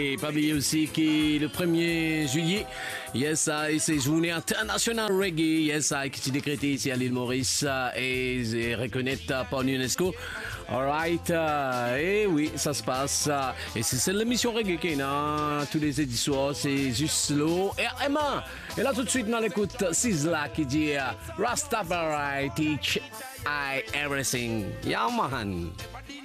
Et pas oublier aussi que le 1er juillet, yes, c'est journée internationale reggae, yes, qui est décrétée ici à l'île Maurice et reconnue par l'UNESCO. Alright, et oui, ça se passe. Et c'est l'émission reggae qui est tous les éditions, c'est juste slow. Et Emma, et là tout de suite, on écoute Sizzla qui dit Rastafari teach I everything. Yeah, man.